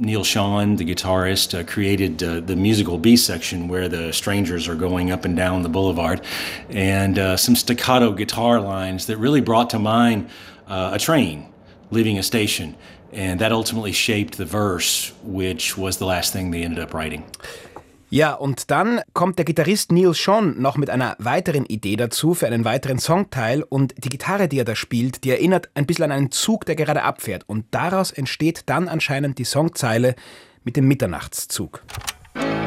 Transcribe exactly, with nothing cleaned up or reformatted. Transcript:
Neil Schon, the guitarist, uh, created uh, the musical B section where the strangers are going up and down the boulevard, and uh, some staccato guitar lines that really brought to mind uh, a train leaving a station. And that ultimately shaped the verse, which was the last thing they ended up writing. Ja, und dann kommt der Gitarrist Neil Schon noch mit einer weiteren Idee dazu für einen weiteren Songteil, und die Gitarre, die er da spielt, die erinnert ein bisschen an einen Zug, der gerade abfährt, und daraus entsteht dann anscheinend die Songzeile mit dem Mitternachtszug.